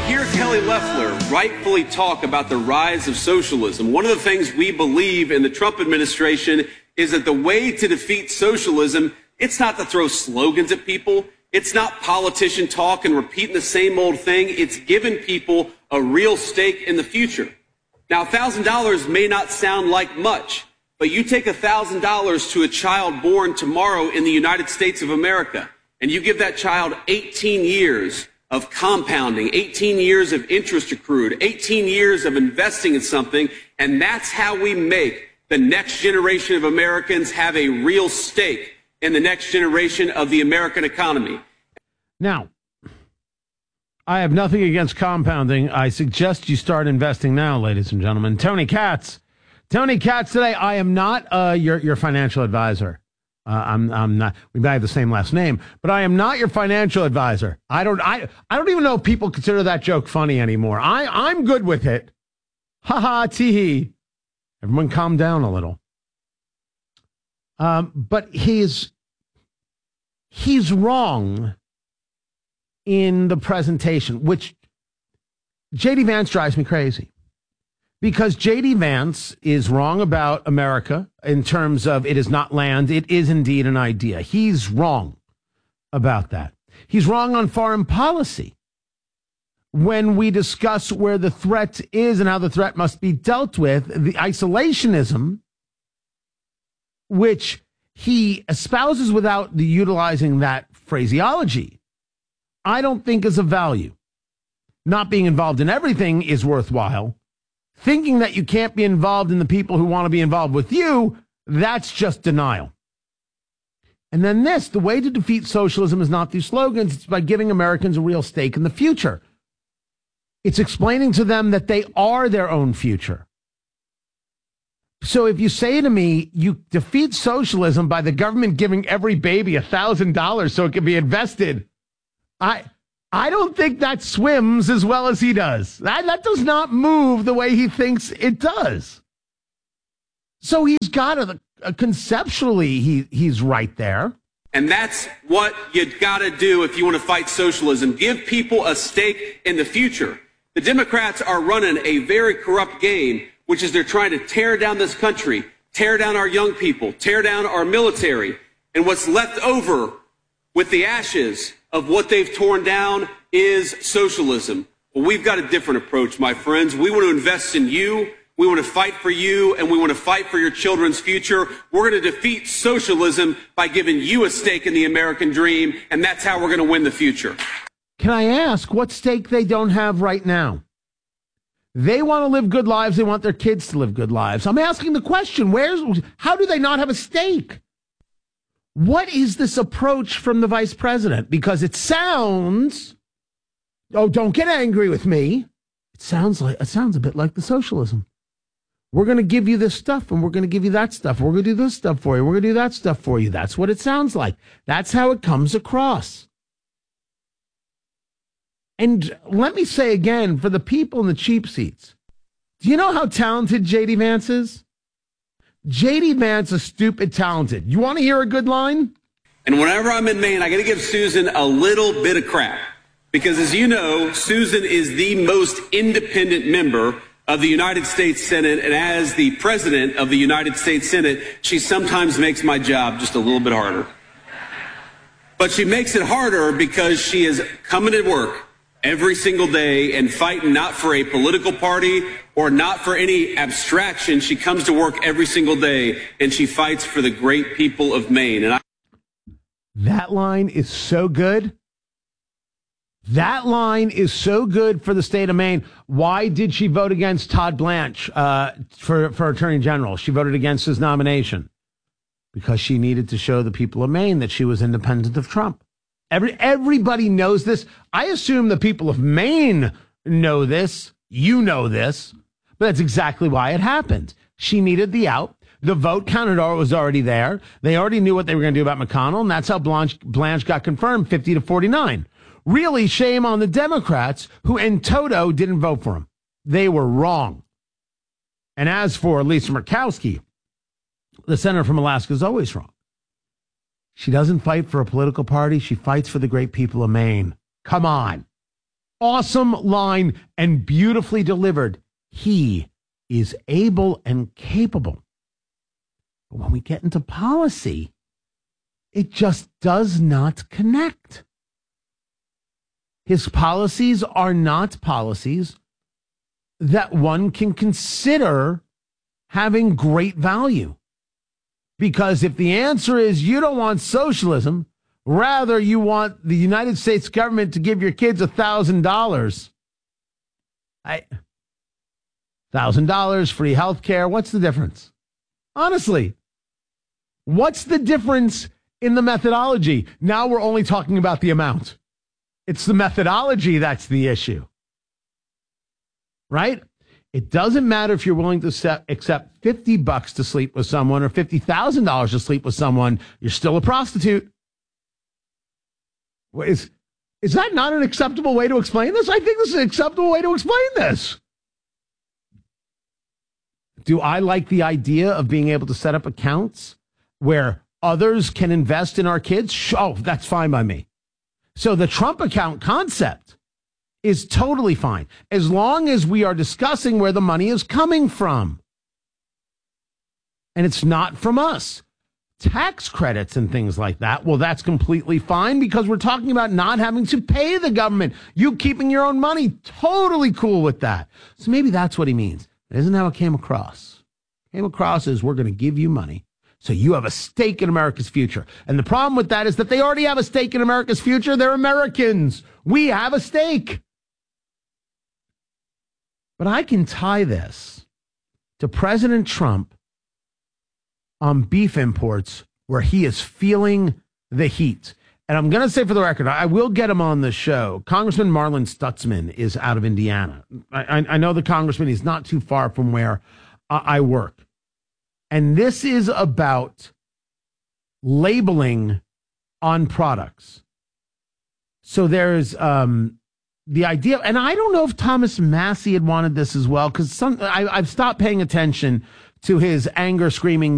hear Kelly Loeffler rightfully talk about the rise of socialism, one of the things we believe in the Trump administration is that the way to defeat socialism, it's not to throw slogans at people. It's not politician talk and repeating the same old thing. It's giving people a real stake in the future. Now, $1,000 may not sound like much, but you take $1,000 to a child born tomorrow in the United States of America, and you give that child 18 years of compounding, 18 years of interest accrued, 18 years of investing in something, and that's how we make the next generation of Americans have a real stake in the next generation of the American economy. Now, I have nothing against compounding. I suggest you start investing now, ladies and gentlemen. Tony Katz. Tony Katz today. I am not your financial advisor. I'm not. We might have the same last name, but I am not your financial advisor. I don't even know if people consider that joke funny anymore. I'm good with it. Ha ha, tee hee. Everyone calm down a little. But he's wrong in the presentation, which J.D. Vance drives me crazy. Because J.D. Vance is wrong about America in terms of it is not land. It is indeed an idea. He's wrong about that. He's wrong on foreign policy. When we discuss where the threat is and how the threat must be dealt with, the isolationism, which he espouses without utilizing that phraseology, I don't think is of value. Not being involved in everything is worthwhile. Thinking that you can't be involved in the people who want to be involved with you, that's just denial. And then the way to defeat socialism is not through slogans, it's by giving Americans a real stake in the future. It's explaining to them that they are their own future. So if you say to me, you defeat socialism by the government giving every baby $1,000 so it can be invested, I don't think that swims as well as he does. That does not move the way he thinks it does. So he's got conceptually, he's right there. And that's what you got to do if you want to fight socialism. Give people a stake in the future. The Democrats are running a very corrupt game, which is they're trying to tear down this country, tear down our young people, tear down our military. And what's left over with the ashes of what they've torn down is socialism. Well, we've got a different approach, my friends. We want to invest in you. We want to fight for you, and we want to fight for your children's future. We're going to defeat socialism by giving you a stake in the American dream, and that's how we're going to win the future. Can I ask what stake they don't have right now? They want to live good lives. They want their kids to live good lives. I'm asking the question, how do they not have a stake? What is this approach from the vice president? Because it sounds, don't get angry with me. It sounds a bit like the socialism. We're going to give you this stuff and we're going to give you that stuff. We're going to do this stuff for you. We're going to do that stuff for you. That's what it sounds like. That's how it comes across. And let me say again, for the people in the cheap seats, do you know how talented J.D. Vance is? J.D. Vance is stupid talented. You want to hear a good line? And whenever I'm in Maine, I got to give Susan a little bit of crap. Because as you know, Susan is the most independent member of the United States Senate. And as the president of the United States Senate, she sometimes makes my job just a little bit harder. But she makes it harder because she is coming to work every single day and fighting not for a political party or not for any abstraction. She comes to work every single day and she fights for the great people of Maine. And that line is so good. That line is so good for the state of Maine. Why did she vote against Todd Blanche for Attorney General? She voted against his nomination because she needed to show the people of Maine that she was independent of Trump. Everybody knows this. I assume the people of Maine know this. You know this. But that's exactly why it happened. She needed the out. The vote counted was already there. They already knew what they were going to do about McConnell, and that's how Blanche got confirmed, 50-49. Really, shame on the Democrats who in toto didn't vote for him. They were wrong. And as for Lisa Murkowski, the senator from Alaska, is always wrong. She doesn't fight for a political party. She fights for the great people of Maine. Come on. Awesome line and beautifully delivered. He is able and capable. But when we get into policy, it just does not connect. His policies are not policies that one can consider having great value. Because if the answer is you don't want socialism, rather you want the United States government to give your kids $1,000, $1,000, free health care, what's the difference? Honestly, what's the difference in the methodology? Now we're only talking about the amount. It's the methodology that's the issue. Right? It doesn't matter if you're willing to accept $50 to sleep with someone or $50,000 to sleep with someone. You're still a prostitute. Is that not an acceptable way to explain this? I think this is an acceptable way to explain this. Do I like the idea of being able to set up accounts where others can invest in our kids? Oh, that's fine by me. So the Trump account concept is totally fine, as long as we are discussing where the money is coming from. And it's not from us. Tax credits and things like that, well, that's completely fine because we're talking about not having to pay the government. You keeping your own money, totally cool with that. So maybe that's what he means. It isn't how it came across. Came across as we're going to give you money so you have a stake in America's future. And the problem with that is that they already have a stake in America's future. They're Americans. We have a stake. But I can tie this to President Trump on beef imports where he is feeling the heat. And I'm going to say for the record, I will get him on the show. Congressman Marlin Stutzman is out of Indiana. I know the congressman. He's not too far from where I work. And this is about labeling on products. So there's the idea, and I don't know if Thomas Massie had wanted this as well, because I've stopped paying attention to his anger screaming